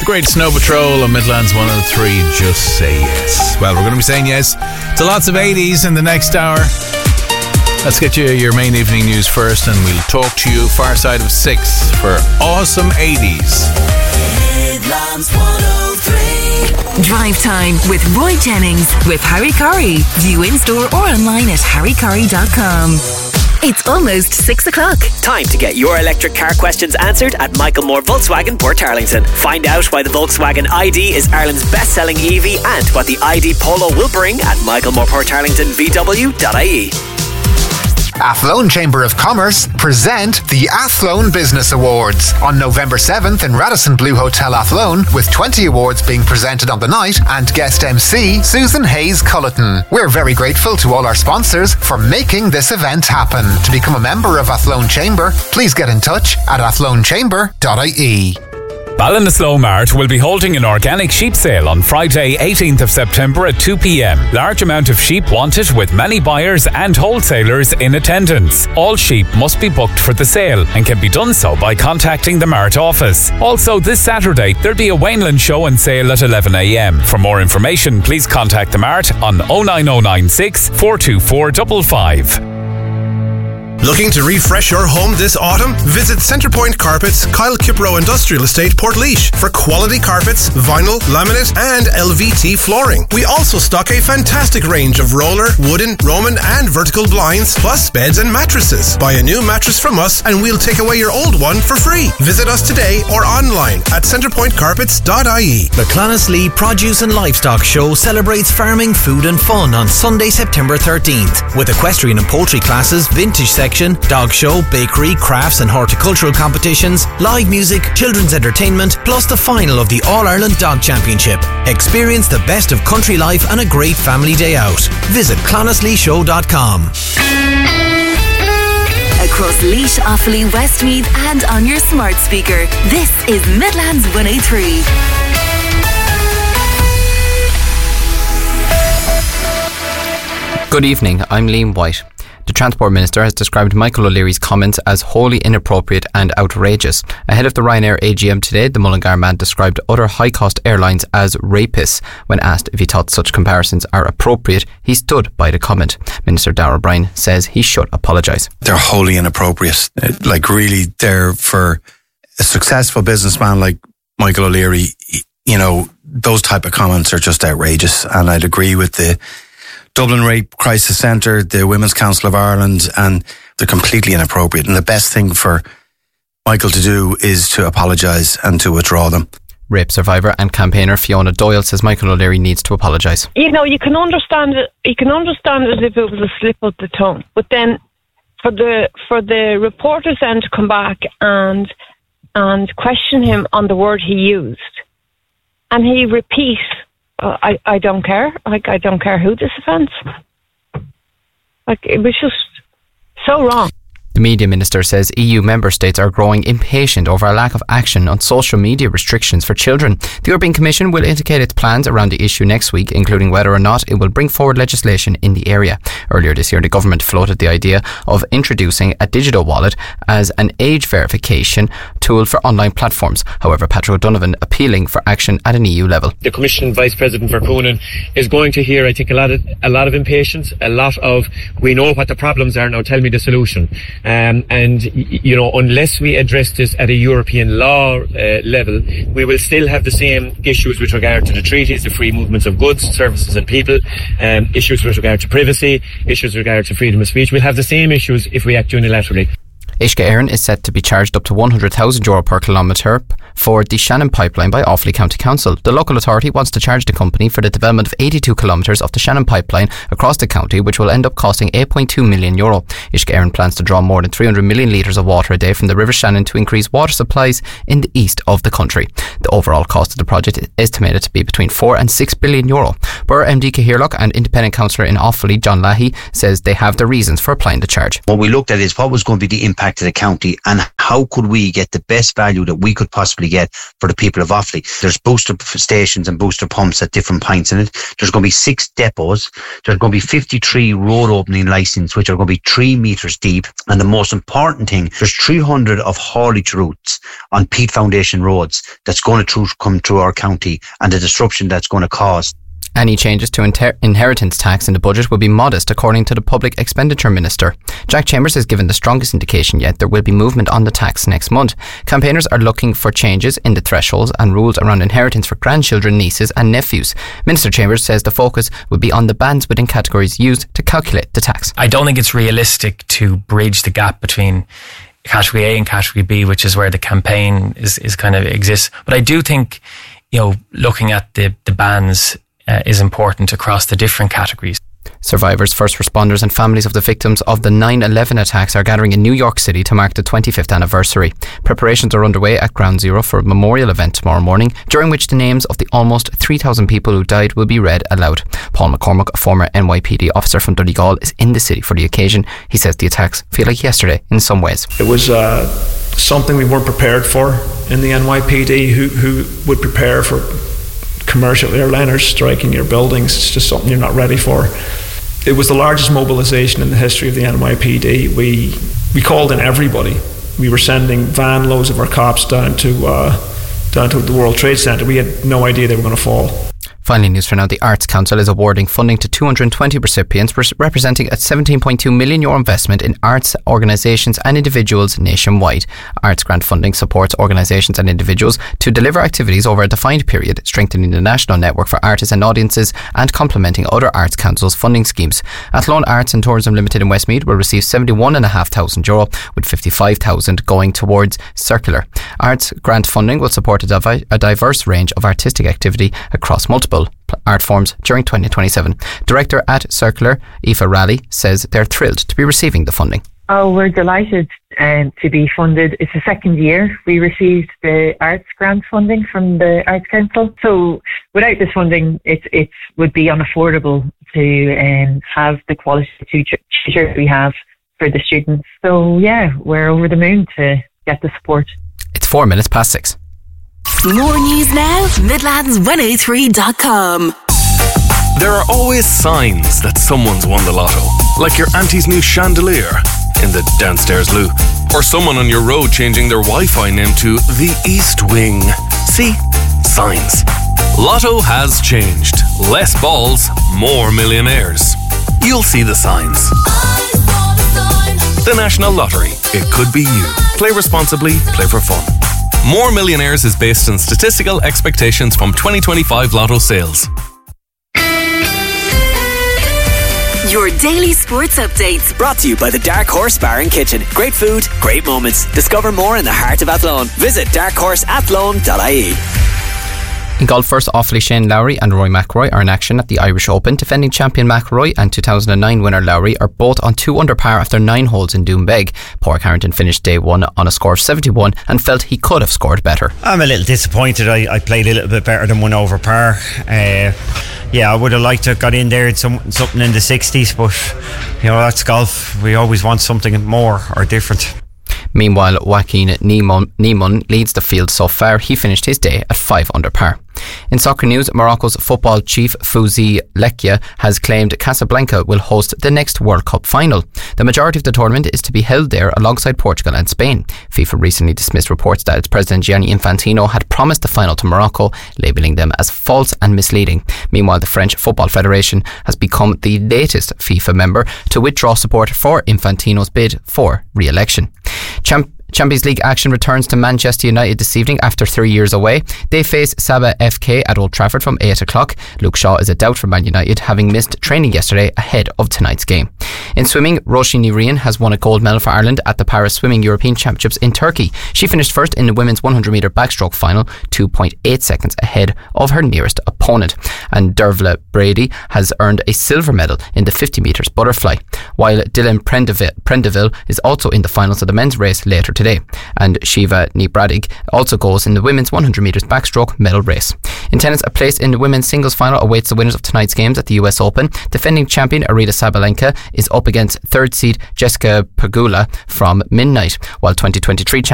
The great Snow Patrol on Midlands 103, Just Say Yes. Well, we're going to be saying yes to lots of 80s in the next hour. Let's get you your main evening news first, and we'll talk to you far side of 6 for awesome 80s. Midlands 103. Drive Time with Roy Jennings with Harry Curry. View in store or online at harrycurry.com. It's almost 6 o'clock. Time to get your electric car questions answered at Michael Moore Volkswagen, Portarlington. Find out why the Volkswagen ID is Ireland's best-selling EV and what the ID Polo will bring at michaelmooreportarlingtonvw.ie. Athlone Chamber of Commerce present the Athlone Business Awards on November 7th in Radisson Blu Hotel Athlone, with 20 awards being presented on the night and guest MC Susan Hayes-Culleton. We're very grateful to all our sponsors for making this event happen. To become a member of Athlone Chamber, please get in touch at athlonechamber.ie. Ballinasloe Mart will be holding an organic sheep sale on Friday 18th of September at 2 p.m. Large amount of sheep wanted, with many buyers and wholesalers in attendance. All sheep must be booked for the sale and can be done so by contacting the Mart office. Also this Saturday there'll be a Waneland show and sale at 11 a.m. For more information, please contact the Mart on 09096 424 555. Looking to refresh your home this autumn? Visit Centrepoint Carpets, Kyle Kipro Industrial Estate, Portlaoise for quality carpets, vinyl, laminate and LVT flooring. We also stock a fantastic range of roller, wooden, Roman and vertical blinds, plus beds and mattresses. Buy a new mattress from us and we'll take away your old one for free. Visit us today or online at centrepointcarpets.ie. The Clonaslee Produce and Livestock Show celebrates farming, food and fun on Sunday, September 13th with equestrian and poultry classes, vintage section, dog show, bakery, crafts and horticultural competitions, live music, children's entertainment, plus the final of the All-Ireland Dog Championship. Experience the best of country life and a great family day out. Visit clonasleeshow.com. Across Laois, Offaly, Westmeath and on your smart speaker, this is Midlands 103. Good evening, I'm Liam White. The Transport Minister has described Michael O'Leary's comments as wholly inappropriate and outrageous. Ahead of the Ryanair AGM today, the Mullingar man described other high-cost airlines as rapists. When asked if he thought such comparisons are appropriate, he stood by the comment. Minister Darragh O'Brien says he should apologise. They're wholly inappropriate. Really, they're for a successful businessman like Michael O'Leary. You know, those type of comments are just outrageous. And I'd agree with the Dublin Rape Crisis Centre, the Women's Council of Ireland, and they're completely inappropriate. And the best thing for Michael to do is to apologise and to withdraw them. Rape survivor and campaigner Fiona Doyle says Michael O'Leary needs to apologise. You know, you can understand it. You can understand it if it was a slip of the tongue, but then for the reporters then to come back and question him on the word he used, and he repeats, I don't care. I don't care who this offends. It was just so wrong. The Media Minister says EU member states are growing impatient over a lack of action on social media restrictions for children. The European Commission will indicate its plans around the issue next week, including whether or not it will bring forward legislation in the area. Earlier this year, the government floated the idea of introducing a digital wallet as an age verification tool for online platforms. However, Patrick O'Donovan appealing for action at an EU level. The Commission Vice President Vercoonen is going to hear, I think, a lot of impatience, a lot of, we know what the problems are, now tell me the solution. And, you know, unless we address this at a European law level, we will still have the same issues with regard to the treaties, the free movements of goods, services and people, issues with regard to privacy, issues with regard to freedom of speech. We'll have the same issues if we act unilaterally. Ishka Éireann is set to be charged up to €100,000 per kilometre for the Shannon pipeline by Offaly County Council. The local authority wants to charge the company for the development of 82 kilometres of the Shannon pipeline across the county, which will end up costing €8.2 million. Ishka Éireann plans to draw more than 300 million litres of water a day from the River Shannon to increase water supplies in the east of the country. The overall cost of the project is estimated to be between €4 and €6 billion. Borough MD Cahirlock and independent councillor in Offaly, John Lahey, says they have the reasons for applying the charge. What we looked at is what was going to be the impact to the county and how could we get the best value that we could possibly hopefully get for the people of Offaly. There's booster stations and booster pumps at different points in it. There's going to be 6 depots. There's going to be 53 road opening licenses, which are going to be 3 metres deep. And the most important thing, there's 300 of haulage routes on Peat Foundation roads that's going to come through our county, and the disruption that's going to cause. Any changes to inheritance tax in the budget will be modest, according to the Public Expenditure Minister. Jack Chambers has given the strongest indication yet there will be movement on the tax next month. Campaigners are looking for changes in the thresholds and rules around inheritance for grandchildren, nieces and nephews. Minister Chambers says the focus will be on the bands within categories used to calculate the tax. I don't think it's realistic to bridge the gap between Category A and Category B, which is where the campaign is kind of exists. But I do think, looking at the bands is important across the different categories. Survivors, first responders and families of the victims of the 9/11 attacks are gathering in New York City to mark the 25th anniversary. Preparations are underway at Ground Zero for a memorial event tomorrow morning, during which the names of the almost 3,000 people who died will be read aloud. Paul McCormack, a former NYPD officer from Donegal, is in the city for the occasion. He says the attacks feel like yesterday in some ways. It was something we weren't prepared for in the NYPD, who would prepare for commercial airliners striking your buildings. It's just something you're not ready for. It was the largest mobilisation in the history of the NYPD. We called in everybody. We were sending van loads of our cops down to the World Trade Centre. We had no idea they were going to fall. Finally, news for now. The Arts Council is awarding funding to 220 recipients, representing a €17.2 million investment in arts organisations and individuals nationwide. Arts grant funding supports organisations and individuals to deliver activities over a defined period, strengthening the national network for artists and audiences and complementing other Arts Council's funding schemes. Athlone Arts and Tourism Limited in Westmeath will receive €71,500, with €55,000 going towards Circular. Arts grant funding will support a diverse range of artistic activity across multiple art forms during 2027. Director at Circular, Aoife Raleigh, says they're thrilled to be receiving the funding. Oh, we're delighted to be funded. It's the second year we received the arts grant funding from the Arts Council. So without this funding, it would be unaffordable to have the quality teacher we have for the students. So yeah, we're over the moon to get the support. It's 4 minutes past 6. More news now, Midlands103.com. There are always signs that someone's won the lotto, like your auntie's new chandelier in the downstairs loo, or someone on your road changing their Wi-Fi name to the East Wing. See? Signs. Lotto has changed. Less balls, more millionaires. You'll see the signs. The National Lottery. It could be you. Play responsibly, play for fun. More Millionaires is based on statistical expectations from 2025 Lotto sales. Your daily sports updates. Brought to you by the Dark Horse Bar and Kitchen. Great food, great moments. Discover more in the heart of Athlone. Visit darkhorseathlone.ie. In golf, first Offaly Shane Lowry and Rory McIlroy are in action at the Irish Open. Defending champion McIlroy and 2009 winner Lowry are both on 2 under par after 9 holes in Doombeg. Padraig Harrington finished day 1 on a score of 71 and felt he could have scored better. I'm a little disappointed. I played a little bit better than 1 over par. I would have liked to have got in there at something in the 60s, but that's golf. We always want something more or different. Meanwhile, Joaquin Niemann leads the field so far. He finished his day at 5 under par. In soccer news, Morocco's football chief Fouzi Lekia has claimed Casablanca will host the next World Cup final. The majority of the tournament is to be held there alongside Portugal and Spain. FIFA recently dismissed reports that its president Gianni Infantino had promised the final to Morocco, labelling them as false and misleading. Meanwhile, the French Football Federation has become the latest FIFA member to withdraw support for Infantino's bid for re-election. Champions League action returns to Manchester United this evening after 3 years away. They face Sabah FK at Old Trafford from 8 o'clock. Luke Shaw is a doubt for Man United, having missed training yesterday ahead of tonight's game. In swimming, Roisin Nirian has won a gold medal for Ireland at the Paris Swimming European Championships in Turkey. She finished first in the women's 100-metre backstroke final, 2.8 seconds ahead of her nearest opponent. And Dervla Brady has earned a silver medal in the 50 metres butterfly, while Dylan Prendeville is also in the finals of the men's race later today. And Shiva Nibradig also goes in the women's 100 metres backstroke medal race. In tennis, a place in the women's singles final awaits the winners of tonight's games at the US Open. Defending champion Aryna Sabalenka is up against third seed Jessica Pegula from Midnight, while 2023